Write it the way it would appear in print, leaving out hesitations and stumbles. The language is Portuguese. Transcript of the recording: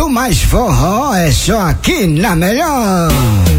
muito mais forró, é só aqui na Melhor.